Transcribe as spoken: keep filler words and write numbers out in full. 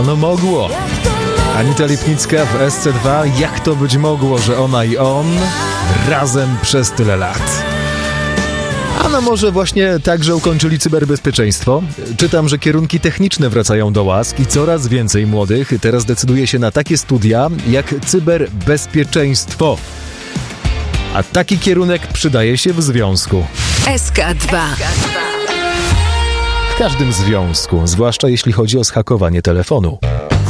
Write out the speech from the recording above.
No mogło. Anita Lipnicka w S C dwa. Jak to być mogło, że ona i on razem przez tyle lat? A no może właśnie tak, że ukończyli cyberbezpieczeństwo? Czytam, że kierunki techniczne wracają do łask i coraz więcej młodych teraz decyduje się na takie studia jak cyberbezpieczeństwo. A taki kierunek przydaje się w związku. S K dwa. W każdym związku, zwłaszcza jeśli chodzi o zhakowanie telefonu.